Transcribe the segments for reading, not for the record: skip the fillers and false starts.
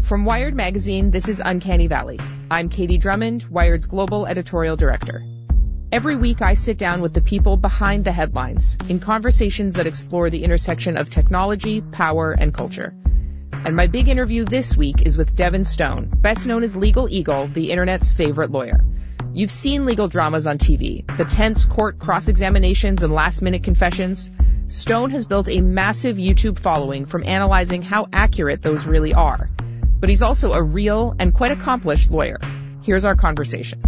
From Wired Magazine, this is Uncanny Valley. I'm Katie Drummond, Wired's global editorial director. Every week, I sit down with the people behind the headlines in conversations that explore the intersection of technology, power, and culture. And my big interview this week is with Devon Stone, best known as Legal Eagle, the internet's favorite lawyer. You've seen legal dramas on TV, the tense court cross-examinations and last-minute confessions. Stone has built a massive YouTube following from analyzing how accurate those really are. But he's also a real and quite accomplished lawyer. Here's our conversation.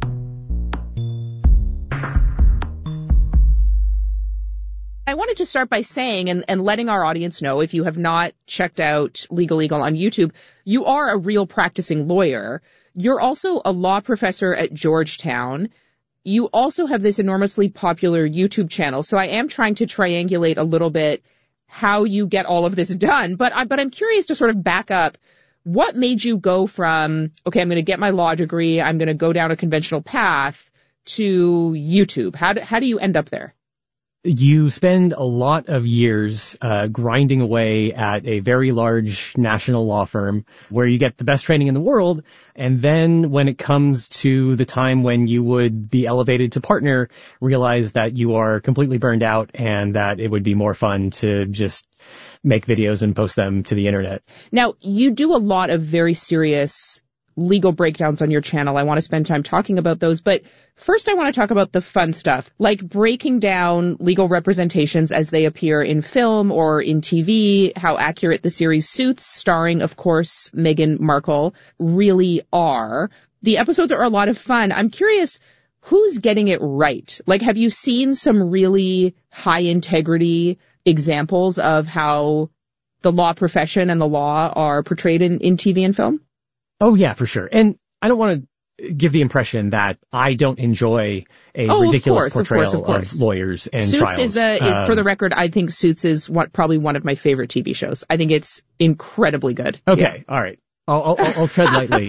I wanted to start by saying and letting our audience know, if you have not checked out Legal Eagle on YouTube, you are a real practicing lawyer. You're also a law professor at Georgetown. You also have this enormously popular YouTube channel. So I am trying to triangulate a little bit how you get all of this done. But I'm curious to sort of back up. What made you go from, okay, I'm going to get my law degree, I'm going to go down a conventional path, to YouTube? How do you end up there? You spend a lot of years grinding away at a very large national law firm where you get the best training in the world. And then when it comes to the time when you would be elevated to partner, realize that you are completely burned out and that it would be more fun to just make videos and post them to the internet. Now, you do a lot of very serious legal breakdowns on your channel. I want to spend time talking about those. But first, I want to talk about the fun stuff, like breaking down legal representations as they appear in film or in TV, how accurate the series Suits, starring, of course, Meghan Markle, really are. The episodes are a lot of fun. I'm curious, who's getting it right? Like, have you seen some really high integrity examples of how the law profession and the law are portrayed in TV and film? Oh, yeah, for sure. And I don't want to give the impression that I don't enjoy a ridiculous portrayal of lawyers and Suits trials. Is, for the record, I think Suits is probably one of my favorite TV shows. I think it's incredibly good. Okay, yeah. All right. I'll tread lightly.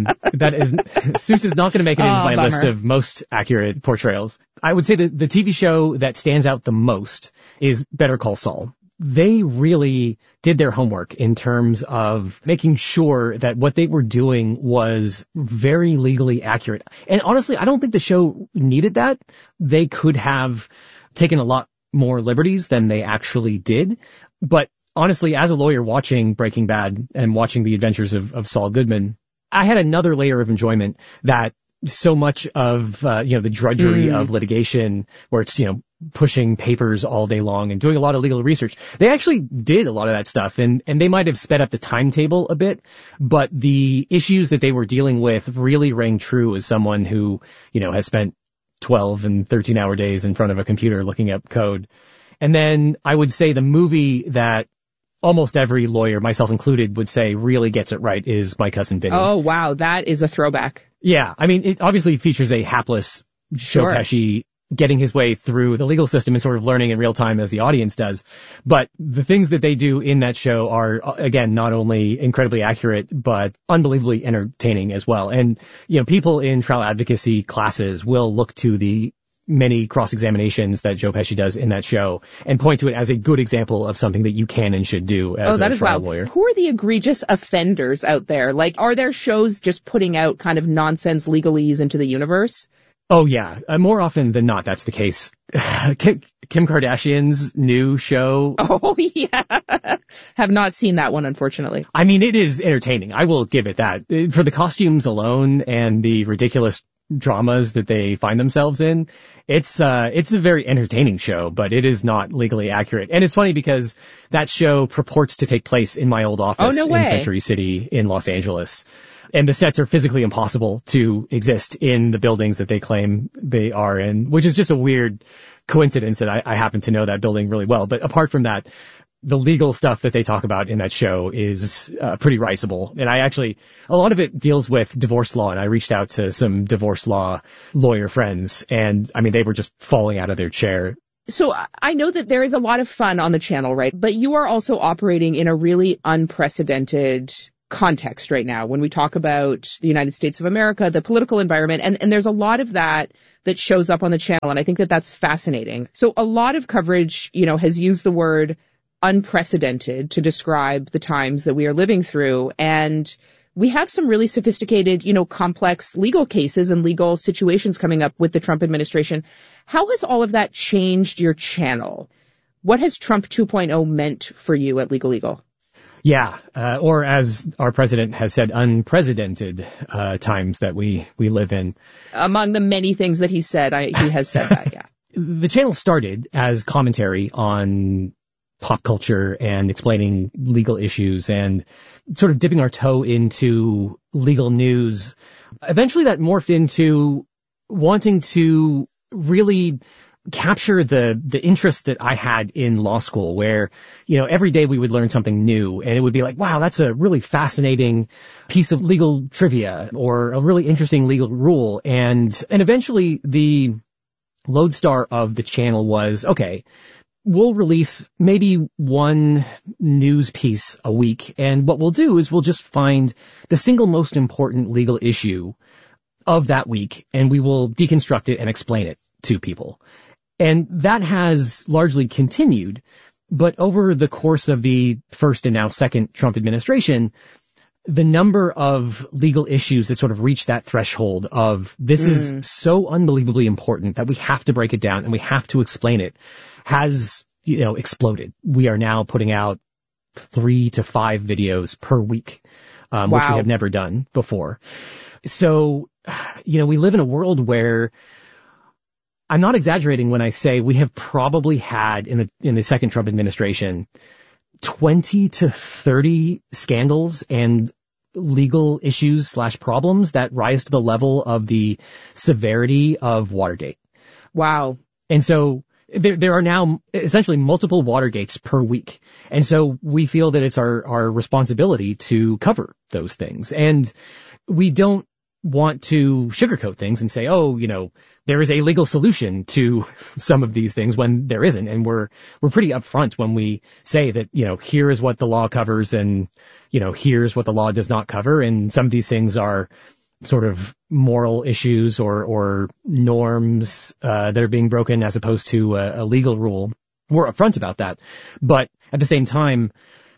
Suits is not going to make it into my list of most accurate portrayals. I would say that the TV show that stands out the most is Better Call Saul. They really did their homework in terms of making sure that what they were doing was very legally accurate. And honestly, I don't think the show needed that. They could have taken a lot more liberties than they actually did. But honestly, as a lawyer watching Breaking Bad and watching the adventures of Saul Goodman, I had another layer of enjoyment that so much of, the drudgery of litigation where it's, pushing papers all day long and doing a lot of legal research. They actually did a lot of that stuff and they might have sped up the timetable a bit, but the issues that they were dealing with really rang true as someone who, has spent 12 and 13-hour days in front of a computer looking up code. And then I would say the movie that almost every lawyer, myself included, would say really gets it right is My Cousin Vinny. Oh, wow. That is a throwback. Yeah. I mean, it obviously features a hapless Joe Pesci getting his way through the legal system and sort of learning in real time as the audience does. But the things that they do in that show are, again, not only incredibly accurate, but unbelievably entertaining as well. And, people in trial advocacy classes will look to the many cross-examinations that Joe Pesci does in that show and point to it as a good example of something that you can and should do as a trial lawyer. Who are the egregious offenders out there? Like, are there shows just putting out kind of nonsense legalese into the universe? Oh, yeah. More often than not, that's the case. Kim Kardashian's new show. Oh, yeah. Have not seen that one, unfortunately. I mean, it is entertaining. I will give it that. For the costumes alone and the ridiculous dramas that they find themselves in, it's a very entertaining show, but it is not legally accurate. And it's funny because that show purports to take place in my old office in Century City in Los Angeles. And the sets are physically impossible to exist in the buildings that they claim they are in, which is just a weird coincidence that I happen to know that building really well. But apart from that, the legal stuff that they talk about in that show is pretty risible. And a lot of it deals with divorce law. And I reached out to some divorce law lawyer friends. And I mean, they were just falling out of their chair. So I know that there is a lot of fun on the channel, right? But you are also operating in a really unprecedented context right now when we talk about the United States of America, the political environment, and there's a lot of that shows up on the channel, and I think that that's fascinating. So a lot of coverage, has used the word unprecedented to describe the times that we are living through. And we have some really sophisticated, complex legal cases and legal situations coming up with the Trump administration. How has all of that changed your channel? What has Trump 2.0 meant for you at Legal Eagle? Yeah, or as our president has said, unprecedented times that we live in. Among the many things that he said, he has said that, yeah. The channel started as commentary on pop culture and explaining legal issues and sort of dipping our toe into legal news. Eventually that morphed into wanting to really capture the interest that I had in law school, where, every day we would learn something new and it would be like, wow, that's a really fascinating piece of legal trivia or a really interesting legal rule. And eventually the lodestar of the channel was, okay, we'll release maybe one news piece a week. And what we'll do is we'll just find the single most important legal issue of that week and we will deconstruct it and explain it to people. And that has largely continued. But over the course of the first and now second Trump administration, the number of legal issues that sort of reached that threshold of this is so unbelievably important that we have to break it down and we have to explain it has, exploded. We are now putting out 3 to 5 videos per week, which we have never done before. So, we live in a world where I'm not exaggerating when I say we have probably had in the second Trump administration 20 to 30 scandals and legal issues / problems that rise to the level of the severity of Watergate. Wow. And so there are now essentially multiple Watergates per week. And so we feel that it's our responsibility to cover those things. And we don't want to sugarcoat things and say, there is a legal solution to some of these things when there isn't. And we're pretty upfront when we say that, here is what the law covers and, here's what the law does not cover. And some of these things are sort of moral issues or norms that are being broken as opposed to a legal rule. We're upfront about that. But at the same time,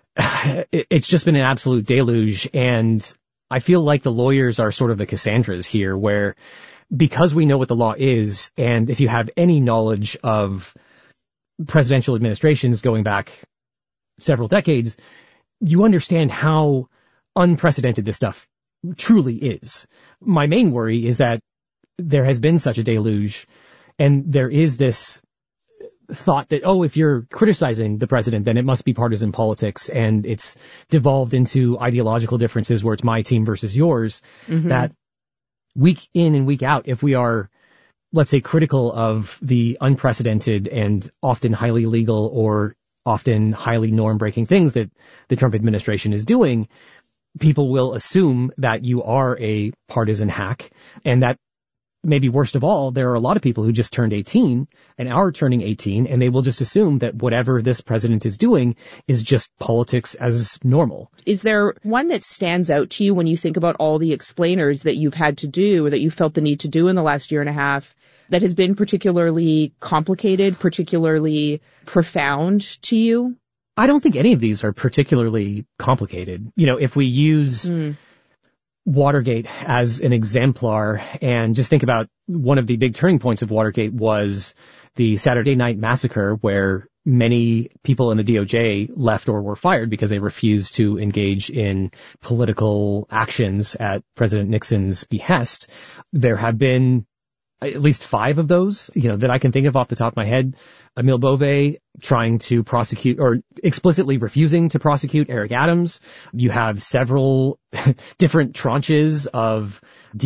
it's just been an absolute deluge. And I feel like the lawyers are sort of the Cassandras here, where because we know what the law is, and if you have any knowledge of presidential administrations going back several decades, you understand how unprecedented this stuff truly is. My main worry is that there has been such a deluge, and there is this thought that, if you're criticizing the president, then it must be partisan politics, and it's devolved into ideological differences where it's my team versus yours, that week in and week out, if we are, let's say, critical of the unprecedented and often highly legal or often highly norm-breaking things that the Trump administration is doing, people will assume that you are a partisan hack, and that maybe worst of all, there are a lot of people who just turned 18 and are turning 18, and they will just assume that whatever this president is doing is just politics as normal. Is there one that stands out to you when you think about all the explainers that you've had to do or that you felt the need to do in the last year and a half that has been particularly complicated, particularly profound to you? I don't think any of these are particularly complicated. If we use Watergate as an exemplar and just think about one of the big turning points of Watergate was the Saturday Night Massacre, where many people in the DOJ left or were fired because they refused to engage in political actions at President Nixon's behest. There have been at least 5 of those, that I can think of off the top of my head. Emile Beauvais trying to prosecute or explicitly refusing to prosecute Eric Adams. You have several different tranches of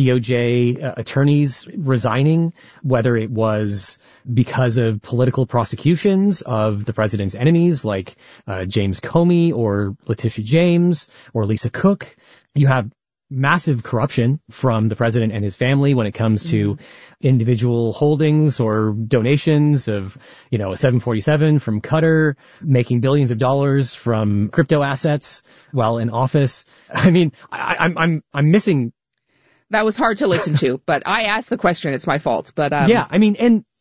DOJ attorneys resigning, whether it was because of political prosecutions of the president's enemies like James Comey or Letitia James or Lisa Cook. You have massive corruption from the president and his family when it comes to individual holdings or donations of, a 747 from Qatar, making billions of dollars from crypto assets while in office. I mean, I'm missing. That was hard to listen to, but I asked the question. It's my fault. But yeah, I mean, and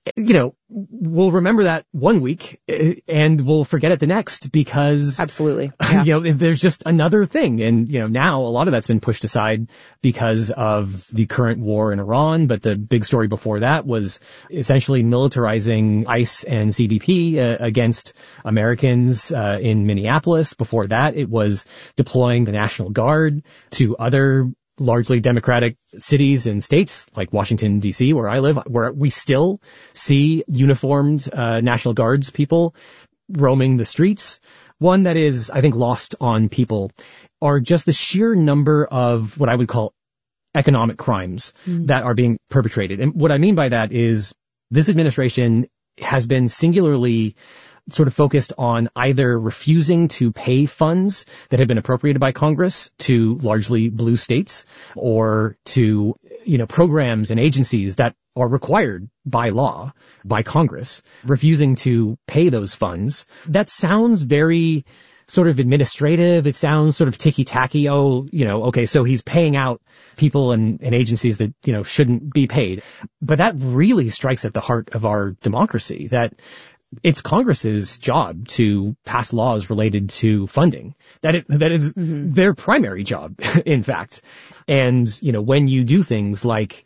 we'll remember that one week and we'll forget it the next because absolutely, yeah. There's just another thing. And, now a lot of that's been pushed aside because of the current war in Iran. But the big story before that was essentially militarizing ICE and CBP against Americans in Minneapolis. Before that, it was deploying the National Guard to other largely democratic cities and states like Washington, D.C., where I live, where we still see uniformed National Guards people roaming the streets. One that is, I think, lost on people are just the sheer number of what I would call economic crimes that are being perpetrated. And what I mean by that is this administration has been singularly sort of focused on either refusing to pay funds that have been appropriated by Congress to largely blue states or to, programs and agencies that are required by law, by Congress, refusing to pay those funds. That sounds very sort of administrative. It sounds sort of ticky-tacky. Okay, so he's paying out people and agencies that, shouldn't be paid. But that really strikes at the heart of our democracy, that it's Congress's job to pass laws related to funding. That is their primary job, in fact. And, when you do things like,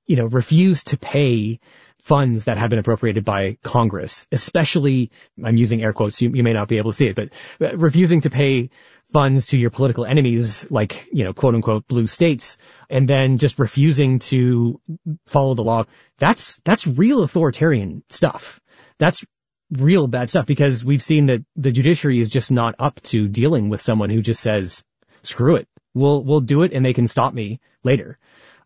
refuse to pay funds that have been appropriated by Congress, especially, I'm using air quotes, you may not be able to see it, but refusing to pay funds to your political enemies, like, quote unquote, blue states, and then just refusing to follow the law. That's real authoritarian stuff. That's real bad stuff, because we've seen that the judiciary is just not up to dealing with someone who just says, screw it, we'll do it and they can stop me later.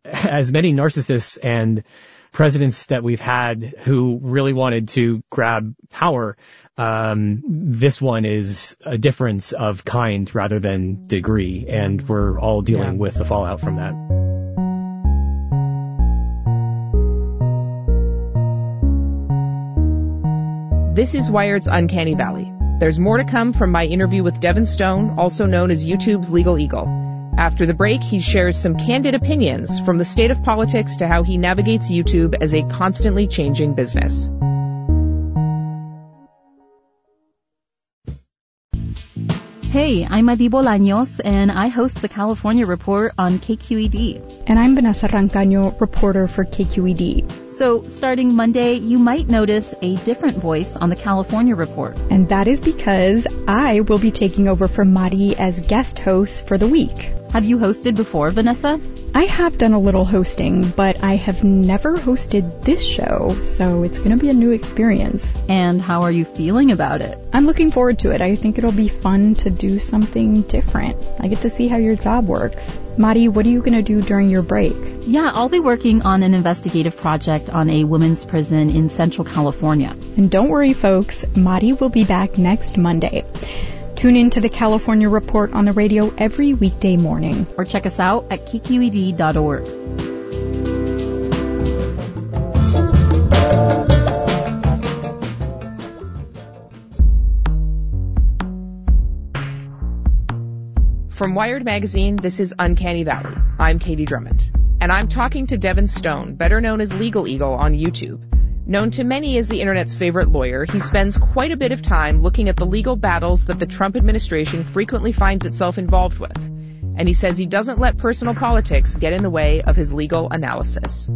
As many narcissists and presidents that we've had who really wanted to grab power, this one is a difference of kind rather than degree, and we're all dealing with the fallout from that. This is Wired's Uncanny Valley. There's more to come from my interview with Devin Stone, also known as YouTube's Legal Eagle. After the break, he shares some candid opinions from the state of politics to how he navigates YouTube as a constantly changing business. Hey, I'm Adi Bolaños, and I host the California Report on KQED. And I'm Vanessa Rancaño, reporter for KQED. So, starting Monday, you might notice a different voice on the California Report. And that is because I will be taking over for Mari as guest host for the week. Have you hosted before, Vanessa? I have done a little hosting, but I have never hosted this show, so it's going to be a new experience. And how are you feeling about it? I'm looking forward to it. I think it'll be fun to do something different. I get to see how your job works. Mari, what are you going to do during your break? Yeah, I'll be working on an investigative project on a women's prison in Central California. And don't worry, folks, Mari will be back next Monday. Tune in to the California Report on the radio every weekday morning. Or check us out at kqed.org. From Wired Magazine, this is Uncanny Valley. I'm Katie Drummond. And I'm talking to Devin Stone, better known as Legal Eagle on YouTube. Known to many as the internet's favorite lawyer, he spends quite a bit of time looking at the legal battles that the Trump administration frequently finds itself involved with. And he says he doesn't let personal politics get in the way of his legal analysis.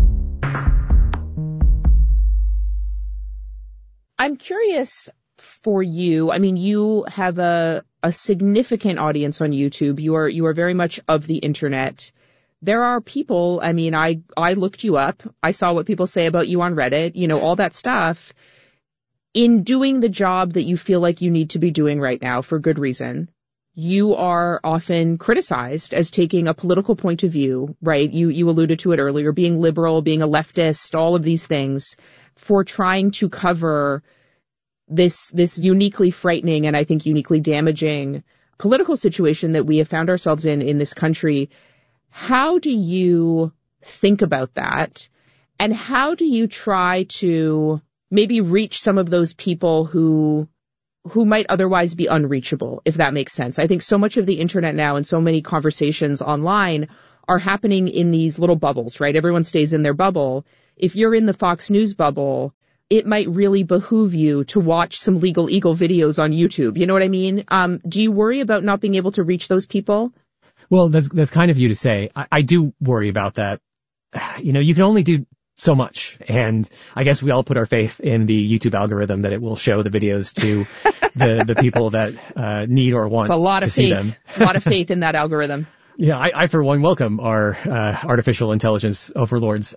I'm curious for you. I mean, you have a significant audience on YouTube. You are very much of the internet. There are people, I mean, I looked you up. I saw what people say about you on Reddit, all that stuff. In doing the job that you feel like you need to be doing right now for good reason, you are often criticized as taking a political point of view, right? You alluded to it earlier, being liberal, being a leftist, all of these things, for trying to cover this uniquely frightening and I think uniquely damaging political situation that we have found ourselves in this country. How do you think about that? And how do you try to maybe reach some of those people who might otherwise be unreachable, if that makes sense? I think so much of the internet now and so many conversations online are happening in these little bubbles, right? Everyone stays in their bubble. if you're in the Fox News bubble, it might really behoove you to watch some Legal Eagle videos on YouTube. You know what I mean? Do you worry about not being able to reach those people? Well, that's kind of you to say. I do worry about that. You know, you can only do so much. And I guess we all put our faith in the YouTube algorithm that it will show the videos to the people that need or want to see them. A lot of faith in that algorithm. Yeah, I for one welcome our artificial intelligence overlords.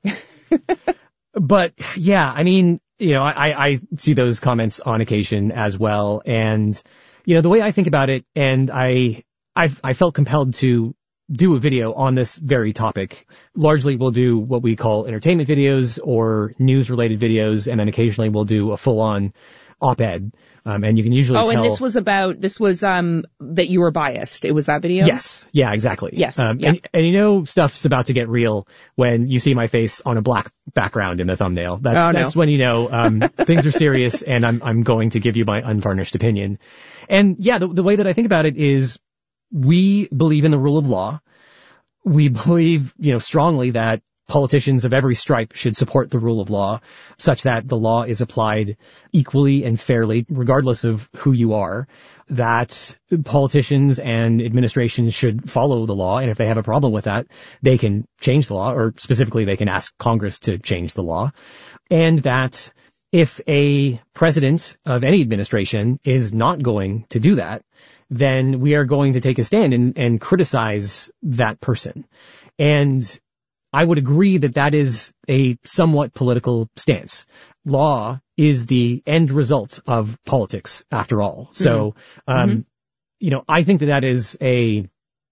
But yeah, I mean, you know, I see those comments on occasion as well. And, you know, the way I think about it, and I felt compelled to do a video on this very topic. Largely we'll do what we call entertainment videos or news related videos, and then occasionally we'll do a full on op-ed. And you can usually tell. And this was that you were biased. It was that video? Yes. Yeah, exactly. Yes. And you know, stuff's about to get real when you see my face on a black background in the thumbnail. That's when you know, things are serious, and I'm going to give you my unvarnished opinion. And yeah, the way that I think about it is, we believe in the rule of law. We believe, you know, strongly that politicians of every stripe should support the rule of law, such that the law is applied equally and fairly, regardless of who you are, that politicians and administrations should follow the law. And if they have a problem with that, they can change the law, or specifically they can ask Congress to change the law. And that if a president of any administration is not going to do that, then we are going to take a stand and criticize that person. And I would agree that that is a somewhat political stance. Law is the end result of politics, after all. So, you know, I think that is a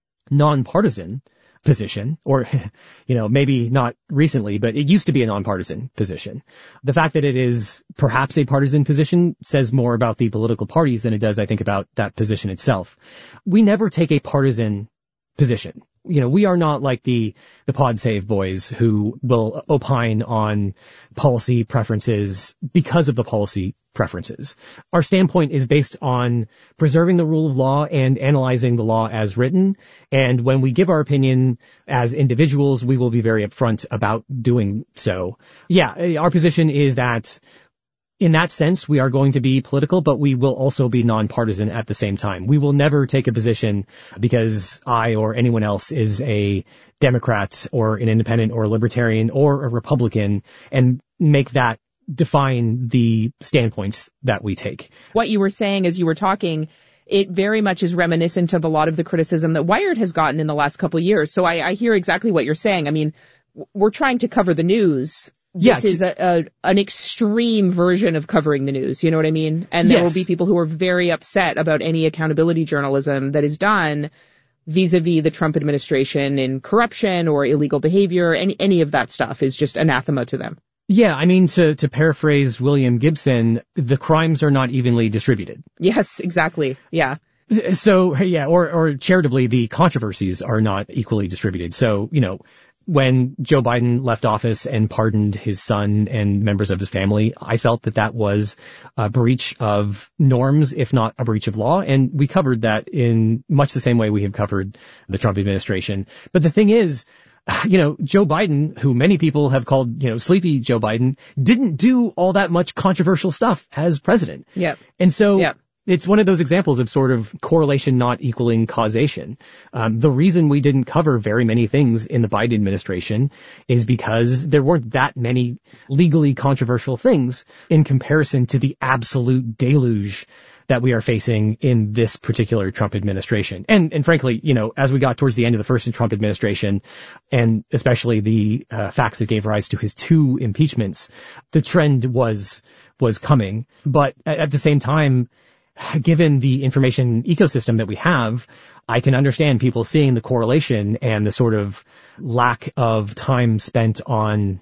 nonpartisan position, or, you know, maybe not recently, but it used to be a nonpartisan position. The fact that it is perhaps a partisan position says more about the political parties than it does, I think, about that position itself. We never take a partisan position. You know, we are not like the Pod Save boys who will opine on policy preferences because of the policy preferences. Our standpoint is based on preserving the rule of law and analyzing the law as written. And when we give our opinion as individuals, we will be very upfront about doing so. Yeah, our position is that in that sense, we are going to be political, but we will also be nonpartisan at the same time. We will never take a position because I or anyone else is a Democrat or an independent or a libertarian or a Republican and make that define the standpoints that we take. What you were saying as you were talking, it very much is reminiscent of a lot of the criticism that Wired has gotten in the last couple of years. So I hear exactly what you're saying. I mean, we're trying to cover the news. This is an extreme version of covering the news. You know what I mean? And there will be people who are very upset about any accountability journalism that is done vis-a-vis the Trump administration in corruption or illegal behavior. Any of that stuff is just anathema to them. Yeah, I mean, to paraphrase William Gibson, the crimes are not evenly distributed. Yes, exactly. Yeah. So, yeah, or charitably, the controversies are not equally distributed. So, you know, when Joe Biden left office and pardoned his son and members of his family, I felt that that was a breach of norms, if not a breach of law. And we covered that in much the same way we have covered the Trump administration. But the thing is, you know, Joe Biden, who many people have called, you know, sleepy Joe Biden, didn't do all that much controversial stuff as president. Yeah. And so it's one of those examples of sort of correlation not equaling causation. The reason we didn't cover very many things in the Biden administration is because there weren't that many legally controversial things in comparison to the absolute deluge that we are facing in this particular Trump administration. And frankly, you know, as we got towards the end of the first Trump administration, and especially the facts that gave rise to his 2 impeachments, the trend was coming. But at the same time, given the information ecosystem that we have, I can understand people seeing the correlation and the sort of lack of time spent on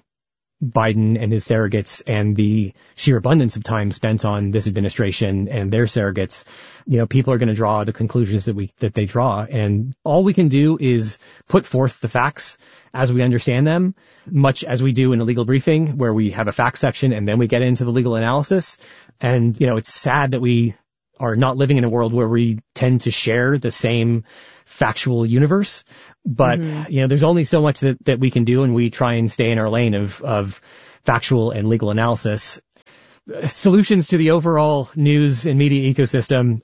Biden and his surrogates and the sheer abundance of time spent on this administration and their surrogates. You know, people are going to draw the conclusions that they draw. And all we can do is put forth the facts as we understand them, much as we do in a legal briefing where we have a facts section and then we get into the legal analysis. And, you know, it's sad that we are not living in a world where we tend to share the same factual universe. But, there's only so much that we can do, and we try and stay in our lane of factual and legal analysis. Solutions to the overall news and media ecosystem,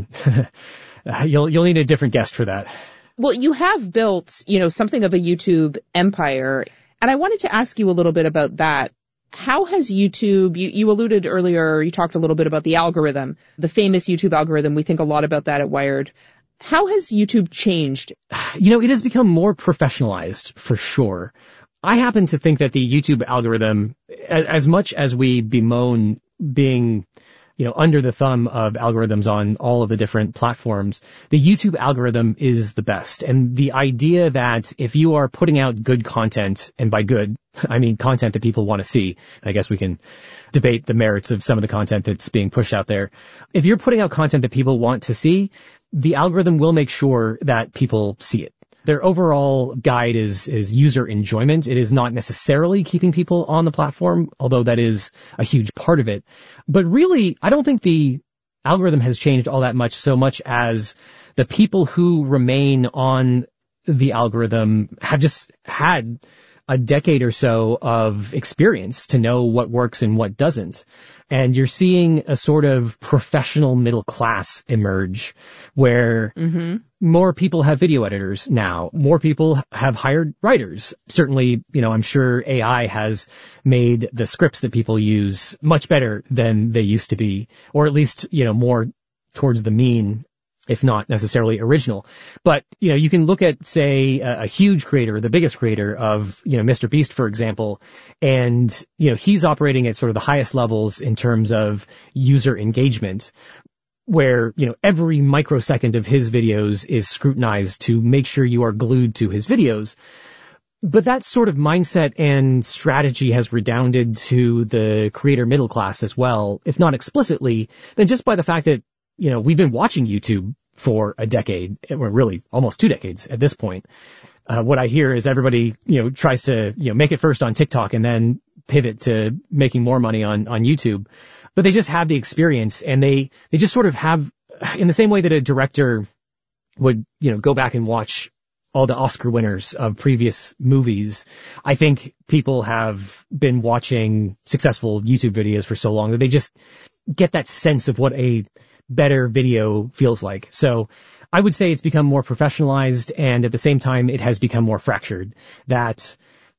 you'll need a different guest for that. Well, you have built, something of a YouTube empire, and I wanted to ask you a little bit about that. How has YouTube, you alluded earlier, you talked a little bit about the algorithm, the famous YouTube algorithm. We think a lot about that at Wired. How has YouTube changed? It has become more professionalized, for sure. I happen to think that the YouTube algorithm, as much as we bemoan being, under the thumb of algorithms on all of the different platforms, the YouTube algorithm is the best. And the idea that if you are putting out good content, and by good, I mean content that people want to see, I guess we can debate the merits of some of the content that's being pushed out there. If you're putting out content that people want to see, the algorithm will make sure that people see it. Their overall guide is user enjoyment. It is not necessarily keeping people on the platform, although that is a huge part of it. But really, I don't think the algorithm has changed all that much, so much as the people who remain on the algorithm have just had a decade or so of experience to know what works and what doesn't. And you're seeing a sort of professional middle class emerge where more people have video editors now. More people have hired writers. Certainly, I'm sure AI has made the scripts that people use much better than they used to be, or at least, more towards the mean, if not necessarily original. But, you can look at, say, a huge creator, the biggest creator of, Mr. Beast, for example, and, he's operating at sort of the highest levels in terms of user engagement, where, every microsecond of his videos is scrutinized to make sure you are glued to his videos. But that sort of mindset and strategy has redounded to the creator middle class as well, if not explicitly, then just by the fact that, we've been watching YouTube for a decade, or really almost 2 decades at this point. What I hear is everybody, tries to, make it first on TikTok and then pivot to making more money on YouTube. But they just have the experience, and they just sort of have, in the same way that a director would, go back and watch all the Oscar winners of previous movies. I think people have been watching successful YouTube videos for so long that they just get that sense of what a better video feels like. So I would say it's become more professionalized, and at the same time it has become more fractured. That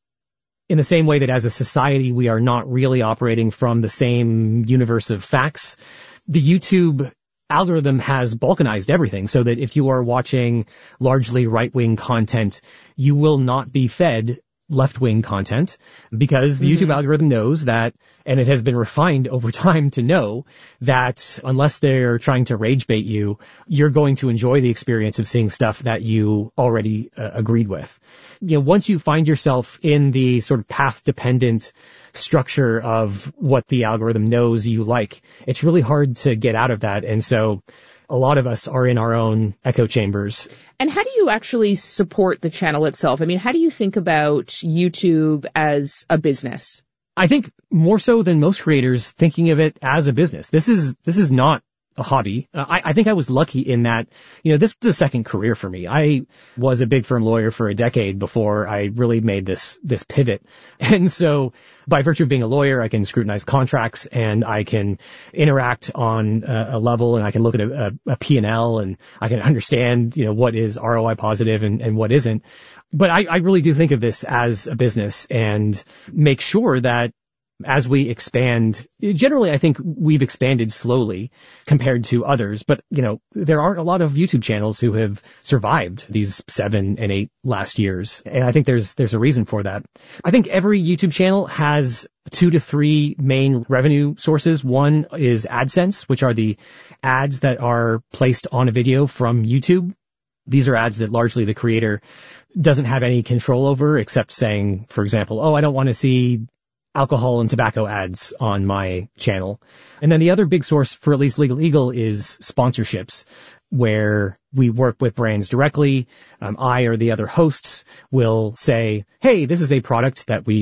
in the same way that as a society we are not really operating from the same universe of facts, the YouTube algorithm has balkanized everything, so that if you are watching largely right-wing content, you will not be fed left-wing content, because the YouTube algorithm knows that, and it has been refined over time to know that unless they're trying to rage bait you, you're going to enjoy the experience of seeing stuff that you already agreed with. Once you find yourself in the sort of path-dependent structure of what the algorithm knows you like, it's really hard to get out of that. And so a lot of us are in our own echo chambers. And how do you actually support the channel itself? I mean, how do you think about YouTube as a business? I think more so than most creators, thinking of it as a business. This is not a hobby. I think I was lucky in that, this was a second career for me. I was a big firm lawyer for a decade before I really made this pivot. And so by virtue of being a lawyer, I can scrutinize contracts, and I can interact on a level, and I can look at a P&L, and I can understand, what is ROI positive and what isn't. But I really do think of this as a business, and make sure that as we expand, generally I think we've expanded slowly compared to others, but there aren't a lot of YouTube channels who have survived these 7 and 8 last years. And I think there's a reason for that. I think every YouTube channel has 2 to 3 main revenue sources. One is AdSense, which are the ads that are placed on a video from YouTube. These are ads that largely the creator doesn't have any control over, except saying, for example, I don't want to see alcohol and tobacco ads on my channel. And then the other big source for at least Legal Eagle is sponsorships, where we work with brands directly. I or the other hosts will say, hey, this is a product that we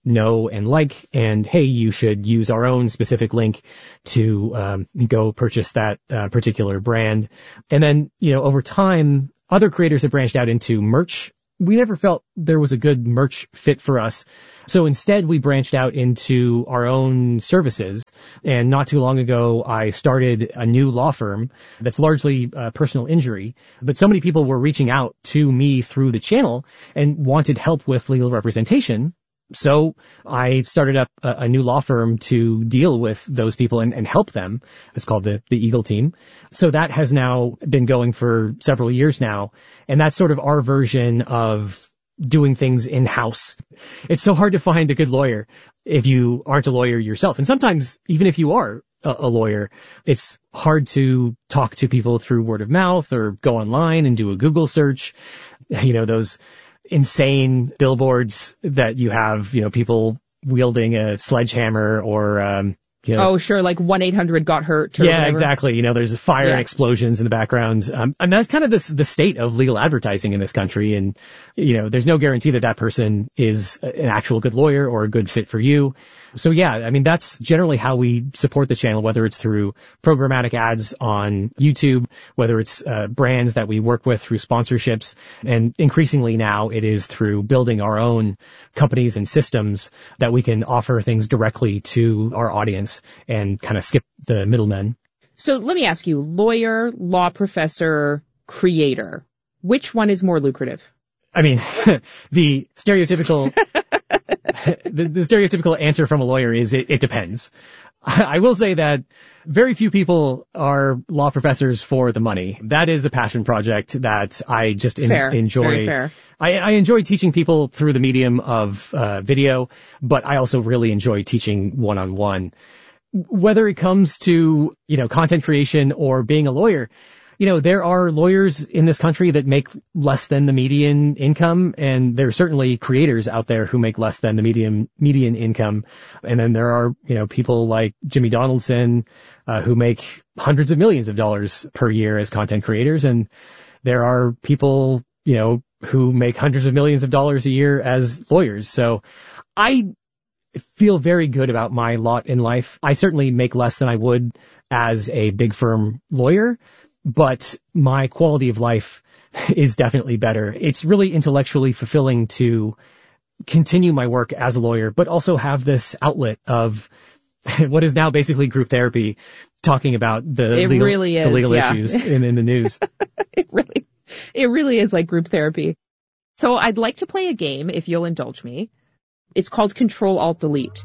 know and like, and hey, you should use our own specific link to go purchase that particular brand. And then, over time, other creators have branched out into merch. We never felt there was a good merch fit for us. So instead, we branched out into our own services. And not too long ago, I started a new law firm that's largely personal injury. But so many people were reaching out to me through the channel and wanted help with legal representation. So I started up a new law firm to deal with those people and help them. It's called the Eagle Team. So that has now been going for several years now. And that's sort of our version of doing things in-house. It's so hard to find a good lawyer if you aren't a lawyer yourself. And sometimes, even if you are a lawyer, it's hard to talk to people through word of mouth or go online and do a Google search. Those insane billboards that you have, people wielding a sledgehammer or, oh, sure, like 1-800-GOT-HURT. Yeah, whatever. Exactly. There's fire and explosions in the background. And that's kind of the state of legal advertising in this country. And, there's no guarantee that person is an actual good lawyer or a good fit for you. So yeah, that's generally how we support the channel, whether it's through programmatic ads on YouTube, whether it's brands that we work with through sponsorships, and increasingly now it is through building our own companies and systems that we can offer things directly to our audience and kind of skip the middlemen. So let me ask you, lawyer, law professor, creator, which one is more lucrative? The stereotypical the stereotypical answer from a lawyer is it depends. I will say that very few people are law professors for the money. That is a passion project that I just enjoy. Very fair. I enjoy teaching people through the medium of video, but I also really enjoy teaching one-on-one. Whether it comes to, content creation or being a lawyer, there are lawyers in this country that make less than the median income, and there are certainly creators out there who make less than the median income. And then there are, people like Jimmy Donaldson, who make hundreds of millions of dollars per year as content creators. And there are people, who make hundreds of millions of dollars a year as lawyers. So I feel very good about my lot in life. I certainly make less than I would as a big firm lawyer, but my quality of life is definitely better. It's really intellectually fulfilling to continue my work as a lawyer, but also have this outlet of what is now basically group therapy, talking about the legal issues in the news. It really is like group therapy. So I'd like to play a game, if you'll indulge me. It's called Control-Alt-Delete.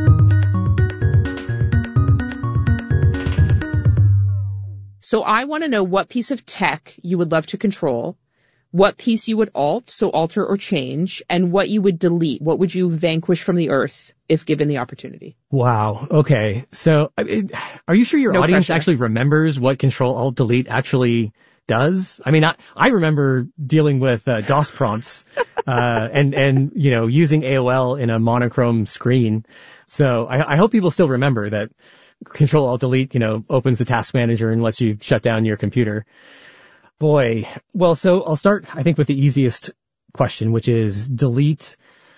So I want to know what piece of tech you would love to control, what piece you would alter or change, and what you would delete. What would you vanquish from the earth if given the opportunity? Wow. Okay. So are you sure your audience pressure. Actually remembers what Control-Alt-Delete actually does? I remember dealing with DOS prompts and using AOL in a monochrome screen. So I hope people still remember that Control-Alt-Delete, opens the task manager and lets you shut down your computer. Boy. Well, so I'll start, I think, with the easiest question, which is delete.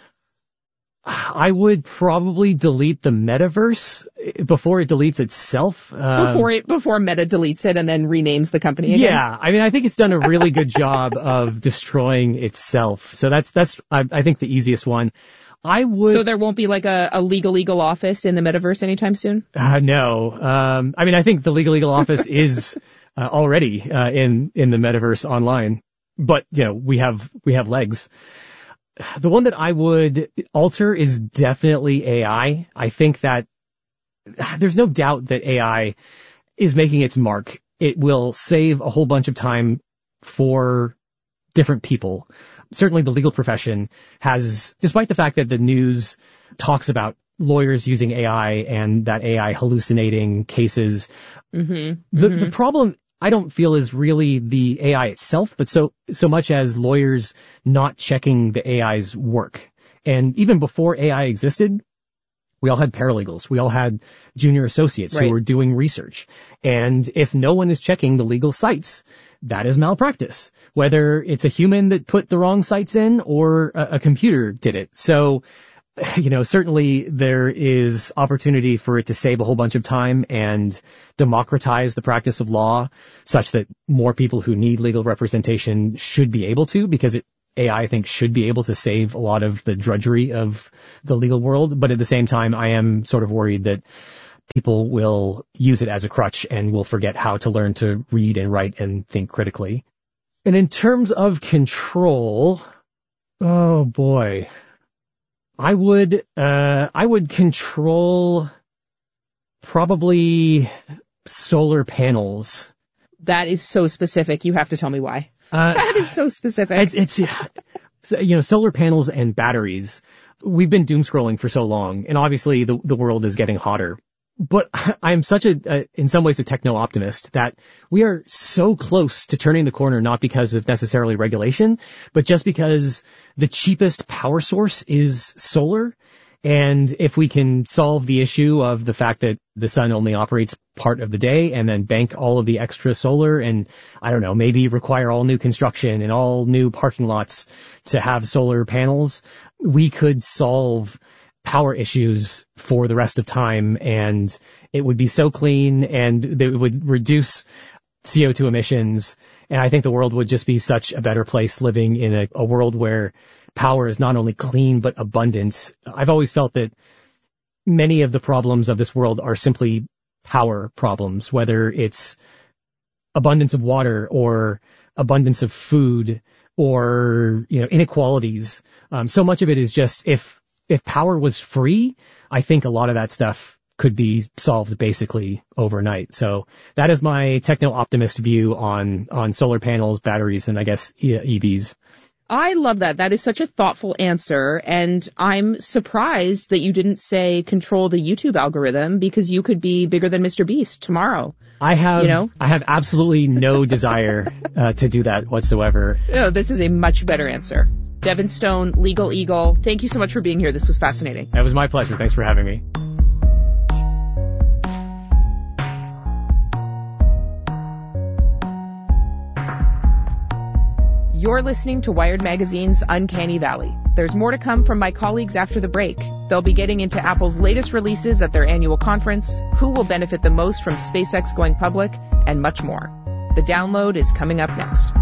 I would probably delete the metaverse before it deletes itself. Before Meta deletes it and then renames the company again. Yeah. I think it's done a really good job of destroying itself. So that's I think the easiest one. So there won't be like a legal office in the metaverse anytime soon? No. I think the legal office is already in the metaverse online, but we have legs. The one that I would alter is definitely AI. I think that there's no doubt that AI is making its mark. It will save a whole bunch of time for different people. Certainly the legal profession has, despite the fact that the news talks about lawyers using AI and that AI hallucinating cases, the problem I don't feel is really the AI itself, but so much as lawyers not checking the AI's work. And even before AI existed, we all had paralegals. We all had junior associates who were doing research. And if no one is checking the legal sites, that is malpractice, whether it's a human that put the wrong sites in or a computer did it. So certainly there is opportunity for it to save a whole bunch of time and democratize the practice of law such that more people who need legal representation should be able to, because AI, I think, should be able to save a lot of the drudgery of the legal world. But at the same time, I am sort of worried that people will use it as a crutch and will forget how to learn to read and write and think critically. And in terms of control, oh boy, I would control probably solar panels. That is so specific. You have to tell me why. That is so specific. It's solar panels and batteries. We've been doom scrolling for so long, and obviously the world is getting hotter. But I'm such in some ways a techno-optimist that we are so close to turning the corner, not because of necessarily regulation, but just because the cheapest power source is solar. And if we can solve the issue of the fact that the sun only operates part of the day and then bank all of the extra solar and, I don't know, maybe require all new construction and all new parking lots to have solar panels, we could solve power issues for the rest of time, and it would be so clean and it would reduce CO2 emissions. And I think the world would just be such a better place living in a world where power is not only clean but abundant. I've always felt that many of the problems of this world are simply power problems, whether it's abundance of water or abundance of food or, inequalities. So much of it is just if power was free, I think a lot of that stuff could be solved basically overnight. So that is my techno-optimist view on solar panels, batteries, and I guess EVs. I love that. That is such a thoughtful answer, and I'm surprised that you didn't say control the YouTube algorithm, because you could be bigger than Mr. Beast tomorrow. I have absolutely no desire to do that whatsoever. No, this is a much better answer. Devin Stone, Legal Eagle, thank you so much for being here. This was fascinating. That was my pleasure. Thanks for having me. You're listening to Wired Magazine's Uncanny Valley. There's more to come from my colleagues after the break. They'll be getting into Apple's latest releases at their annual conference, who will benefit the most from SpaceX going public, and much more. The Download is coming up next.